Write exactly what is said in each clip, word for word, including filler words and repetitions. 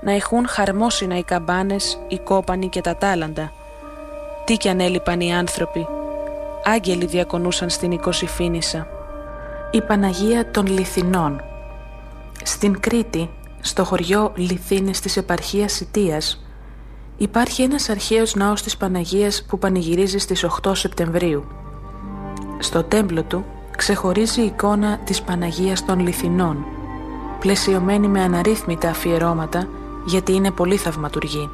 να ηχούν χαρμόσυνα οι καμπάνες, οι κόπανοι και τα τάλαντα. Τι κι αν έλειπαν οι άνθρωποι. Άγγελοι διακονούσαν στην Οικοσυφήνισσα. Η Παναγία των Λιθινών. Στην Κρήτη, στο χωριό Λιθίνες της επαρχίας Σιτίας, υπάρχει ένας αρχαίος ναός της Παναγίας που πανηγυρίζει στις οκτώ Σεπτεμβρίου. Στο τέμπλο του ξεχωρίζει η εικόνα της Παναγίας των Λιθινών, πλαισιωμένη με αναρρύθμιτα αφιερώματα γιατί είναι πολύ θαυματουργή.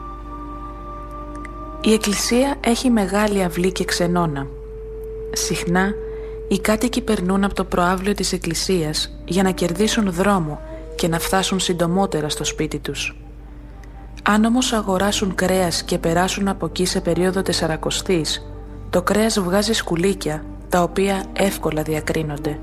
Η εκκλησία έχει μεγάλη αυλή και ξενώνα. Συχνά οι κάτοικοι περνούν από το προαύλιο της εκκλησίας για να κερδίσουν δρόμο και να φτάσουν συντομότερα στο σπίτι τους. Αν όμως αγοράσουν κρέας και περάσουν από εκεί σε περίοδο τεσσαρακοστής, το κρέας βγάζει σκουλίκια, τα οποία εύκολα διακρίνονται.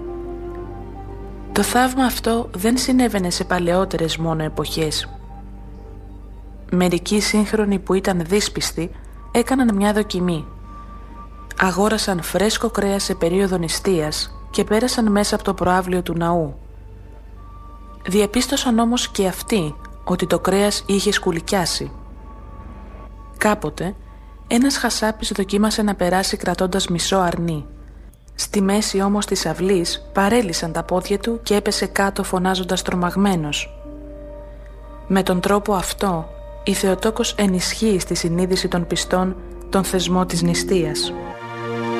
Το θαύμα αυτό δεν συνέβαινε σε παλαιότερες μόνο εποχές. Μερικοί σύγχρονοι που ήταν δύσπιστοι έκαναν μια δοκιμή. Αγόρασαν φρέσκο κρέας σε περίοδο νηστείας και πέρασαν μέσα από το προαύλιο του ναού. Διαπίστωσαν όμως και αυτοί ότι το κρέας είχε σκουλικιάσει. Κάποτε, ένας χασάπης δοκίμασε να περάσει κρατώντας μισό αρνί. Στη μέση όμως της αυλής παρέλυσαν τα πόδια του και έπεσε κάτω φωνάζοντας τρομαγμένος. Με τον τρόπο αυτό, η Θεοτόκος ενισχύει στη συνείδηση των πιστών τον θεσμό της νηστείας.